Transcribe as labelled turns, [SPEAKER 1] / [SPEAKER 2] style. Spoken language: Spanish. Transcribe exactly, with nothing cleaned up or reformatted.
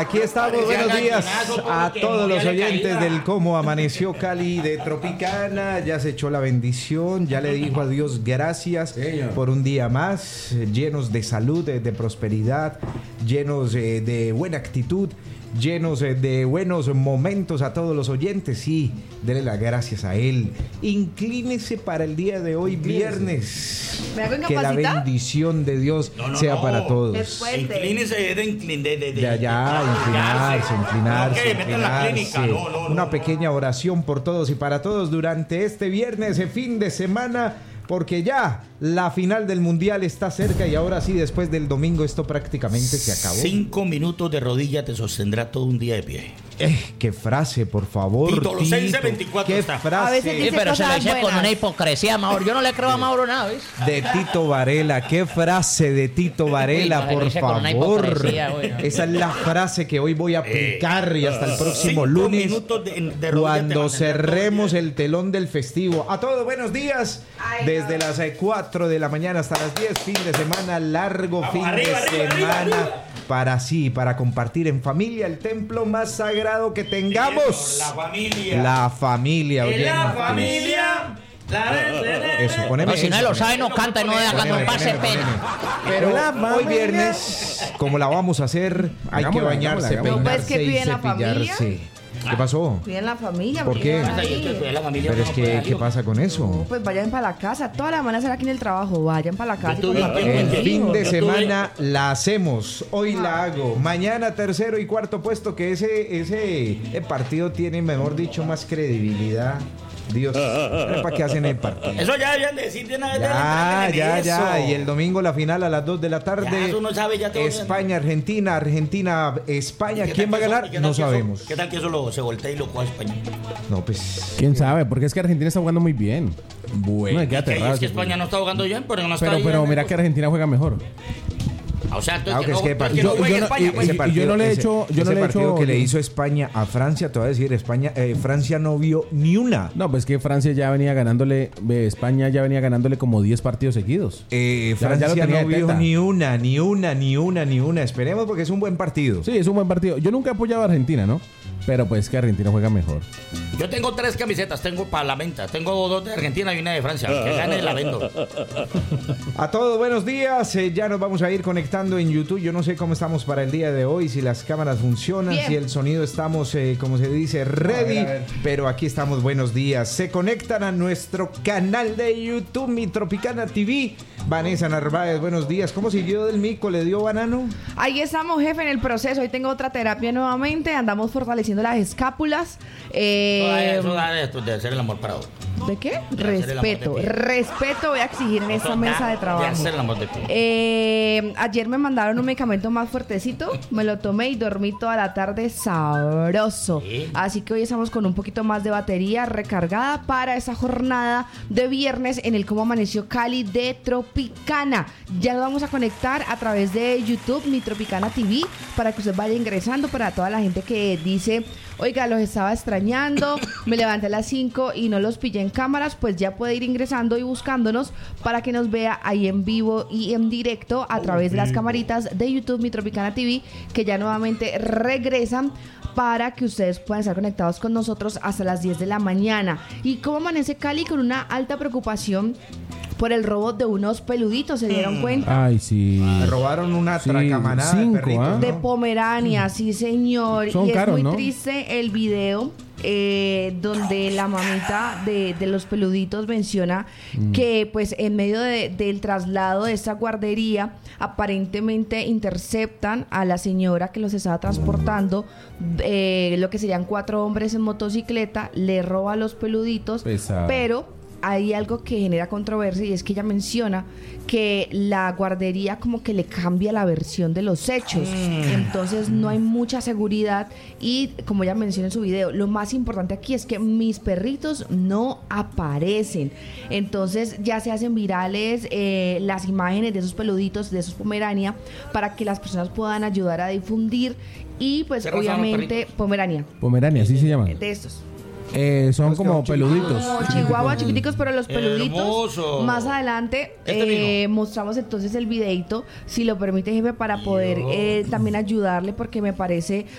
[SPEAKER 1] Aquí estamos, buenos días a todos los oyentes del Cómo Amaneció Cali de Tropicana. Ya se echó la bendición, ya le dijo a Dios gracias por un día más, llenos de salud, de, de prosperidad, llenos de, de buena actitud, llenos de buenos momentos a todos los oyentes. Sí, denle las gracias a Él. Inclínese para el día de hoy, viernes. Que la bendición de Dios no, no, sea no. para todos.
[SPEAKER 2] Inclínese de, de, de,
[SPEAKER 1] de allá, inclinarse, inclinarse, okay, inclinarse. No, no, no, Una pequeña oración por todos y para todos durante este viernes, el fin de semana. Porque ya la final del Mundial está cerca y ahora sí, después del domingo, esto prácticamente se acabó.
[SPEAKER 2] Cinco minutos de rodilla te sostendrá todo un día de pie.
[SPEAKER 1] Eh, qué frase, por favor,
[SPEAKER 2] Tito. Los seis veinticuatro
[SPEAKER 1] qué
[SPEAKER 2] está.
[SPEAKER 1] frase.
[SPEAKER 3] A veces dice
[SPEAKER 4] sí, pero se lo dice
[SPEAKER 3] buenas.
[SPEAKER 4] con una hipocresía, Mauro. Yo no le creo a Mauro nada, ¿ves?
[SPEAKER 1] De Tito Varela, qué frase de Tito Varela,
[SPEAKER 4] sí,
[SPEAKER 1] por favor. Esa es la frase que hoy voy a aplicar eh, y hasta el próximo lunes,
[SPEAKER 2] de, de
[SPEAKER 1] cuando cerremos el telón del festivo. A todos, buenos días. Ay, desde no. las cuatro de la mañana hasta las diez, fin de semana largo, Vamos, fin arriba, de arriba, semana arriba, arriba. Para sí, para compartir en familia el templo más sagrado que tengamos.
[SPEAKER 2] La familia.
[SPEAKER 1] La familia,
[SPEAKER 2] oyentes. La familia.
[SPEAKER 1] Eso, poneme
[SPEAKER 4] no, si
[SPEAKER 1] eso,
[SPEAKER 4] no lo sabe, no canta y no deja cuando pase pena.
[SPEAKER 1] Pero hoy viernes, como la vamos a hacer, hay que bañarse, peinarse y cepillarse. ¿Qué pasó?
[SPEAKER 3] Cuiden la familia.
[SPEAKER 1] ¿Por qué? Pero es que, ¿qué pasa con eso?
[SPEAKER 3] No, pues vayan para la casa. Toda la semana será aquí en el trabajo. Vayan para la casa.
[SPEAKER 1] El fin de semana la hacemos. Hoy la hago. Mañana tercero y cuarto puesto, que ese, ese partido tiene, mejor dicho, más credibilidad. Dios, ¿para qué hacen el partido?
[SPEAKER 2] Eso ya deben decir de una vez.
[SPEAKER 1] Ya, ya, ya. Y el domingo la final a las dos de la tarde.
[SPEAKER 2] Ya, eso no sabe, ya todo
[SPEAKER 1] España, Argentina, Argentina, España. ¿Quién va a ganar?
[SPEAKER 2] Eso,
[SPEAKER 1] no
[SPEAKER 2] que
[SPEAKER 1] sabemos.
[SPEAKER 2] Eso, ¿Qué tal que eso lo, se voltea y lo coja España?
[SPEAKER 1] No, pues.
[SPEAKER 5] ¿Quién sabe? Porque es que Argentina está jugando muy bien.
[SPEAKER 1] Bueno.
[SPEAKER 5] No, quédate
[SPEAKER 2] es que España no está jugando bien, pero no está
[SPEAKER 5] Pero,
[SPEAKER 2] bien,
[SPEAKER 5] pero mira
[SPEAKER 2] pues.
[SPEAKER 5] que Argentina juega mejor.
[SPEAKER 2] O sea, entonces,
[SPEAKER 1] ah, okay,
[SPEAKER 2] no,
[SPEAKER 1] es que
[SPEAKER 2] partido,
[SPEAKER 1] yo,
[SPEAKER 2] no
[SPEAKER 1] yo,
[SPEAKER 2] España,
[SPEAKER 1] y,
[SPEAKER 2] pues.
[SPEAKER 1] ese partido,
[SPEAKER 5] y yo no le he hecho, yo
[SPEAKER 1] ese
[SPEAKER 5] no le he
[SPEAKER 1] partido
[SPEAKER 5] hecho,
[SPEAKER 1] que le hizo España a Francia, te voy a decir, España, eh, Francia no vio ni una.
[SPEAKER 5] No, pues que Francia ya venía ganándole, eh, España ya venía ganándole como diez partidos seguidos.
[SPEAKER 1] Eh, Francia ya, ya no vio ni una, ni una, ni una, ni una. Esperemos porque es un buen partido.
[SPEAKER 5] Sí, es un buen partido. Yo nunca he apoyado a Argentina, ¿no? Pero pues que Argentina juega mejor.
[SPEAKER 2] Yo tengo tres camisetas, tengo para la venta. Tengo dos de Argentina y una de Francia. Que gane la vendo.
[SPEAKER 1] A todos, buenos días. Eh, ya nos vamos a ir conectando en YouTube. Yo no sé cómo estamos para el día de hoy, si las cámaras funcionan, Bien. si el sonido estamos, eh, como se dice, ready. A ver, a ver. Pero aquí estamos, buenos días. Se conectan a nuestro canal de YouTube, Mi Tropicana T V. Vanessa Narváez, buenos días. ¿Cómo siguió del mico? ¿Le dio banano?
[SPEAKER 3] Ahí estamos, jefe, en el proceso. Hoy tengo otra terapia nuevamente. Andamos fortaleciendo las escápulas. Eh,
[SPEAKER 2] eso da de, de hacer el amor para otro.
[SPEAKER 3] ¿De qué? De Respeto. De Respeto voy a exigir en esta mesa de trabajo.
[SPEAKER 2] De hacer el amor de ti.
[SPEAKER 3] Eh, ayer me mandaron un medicamento más fuertecito. Me lo tomé y dormí toda la tarde sabroso. ¿Sí? Así que hoy estamos con un poquito más de batería recargada para esa jornada de viernes en el Cómo Amaneció Cali de Tropicana. Ya lo vamos a conectar a través de YouTube, Mi Tropicana T V, para que usted vaya ingresando. Para toda la gente que dice, oiga, los estaba extrañando, me levanté a las cinco y no los pillé en cámaras, pues ya puede ir ingresando y buscándonos para que nos vea ahí en vivo y en directo a través de las camaritas de YouTube, Mi Tropicana T V, que ya nuevamente regresan para que ustedes puedan estar conectados con nosotros hasta las diez de la mañana. ¿Y cómo amanece Cali? Con una alta preocupación por el robo de unos peluditos, ¿se dieron cuenta?
[SPEAKER 5] Ay, sí.
[SPEAKER 1] Me robaron una
[SPEAKER 5] sí,
[SPEAKER 1] tracamanada
[SPEAKER 5] cinco,
[SPEAKER 1] de perritos,
[SPEAKER 5] ¿eh?
[SPEAKER 1] ¿no?
[SPEAKER 3] De Pomerania, sí señor.
[SPEAKER 5] Son
[SPEAKER 3] y
[SPEAKER 5] caros,
[SPEAKER 3] es muy
[SPEAKER 5] ¿no?
[SPEAKER 3] triste el video eh, donde la mamita de, de los peluditos menciona mm. que pues en medio de, del traslado de esta guardería aparentemente interceptan a la señora que los estaba transportando, eh, lo que serían cuatro hombres en motocicleta, le roba los peluditos, Pesado. pero hay algo que genera controversia y es que ella menciona que la guardería como que le cambia la versión de los hechos, mm. entonces no hay mucha seguridad y como ella menciona en su video, lo más importante aquí es que mis perritos no aparecen, entonces ya se hacen virales eh, las imágenes de esos peluditos, de esos Pomerania, para que las personas puedan ayudar a difundir y pues obviamente Pomerania
[SPEAKER 5] Pomerania, así se llama
[SPEAKER 3] de estos.
[SPEAKER 5] Eh, son como peluditos.
[SPEAKER 3] Como chihuahua chiquiticos, pero los peluditos.
[SPEAKER 2] Hermoso.
[SPEAKER 3] Más adelante
[SPEAKER 2] Este
[SPEAKER 3] eh, mostramos entonces el videito, si lo permite, jefe, para poder eh, también ayudarle, porque me parece